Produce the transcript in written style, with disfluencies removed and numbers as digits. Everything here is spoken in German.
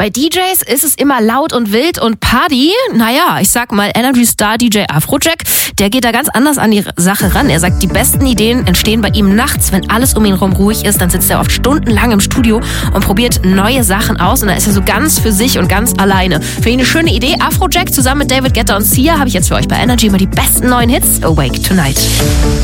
Bei DJs ist es immer laut und wild und Party. Naja, ich sag mal, Energy Star DJ Afrojack, der geht da ganz anders an die Sache ran. Er sagt, die besten Ideen entstehen bei ihm nachts, wenn alles um ihn herum ruhig ist. Dann sitzt er oft stundenlang im Studio und probiert neue Sachen aus. Und dann ist er so ganz für sich und ganz alleine. Für ihn eine schöne Idee. Afrojack zusammen mit David Guetta und Sia habe ich jetzt für euch bei Energy mal die besten neuen Hits. Awake Tonight.